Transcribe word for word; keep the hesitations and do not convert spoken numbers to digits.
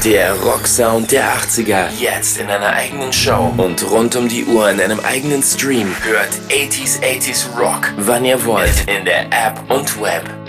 Der Rocksound der achtziger, jetzt in einer eigenen Show und rund um die Uhr in einem eigenen Stream. Hört achtziger achtziger Rock, wann ihr wollt, in der App und Web.